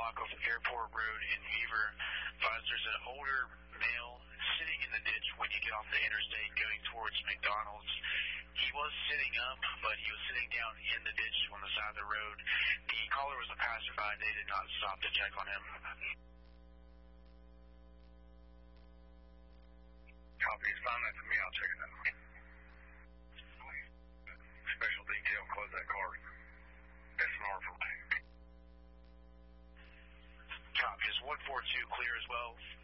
block of Airport Road in Beaver. There's an older male sitting in the ditch when you get off the interstate going towards McDonald's. He was sitting up, but he was sitting down in the ditch on the side of the road. The caller was a passerby. They did not stop to check on him. Copy. Sign that to me. I'll check it out. Special detail. Close that car. SNR for me. Copy. Is 142 clear as well?